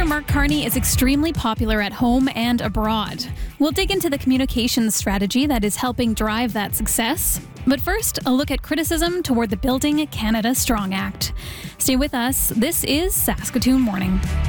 Mark Carney is extremely popular at home and abroad. We'll dig into the communications strategy that is helping drive that success. But first, a look at criticism toward the Building Canada Strong Act. Stay with us. This is Saskatoon Morning.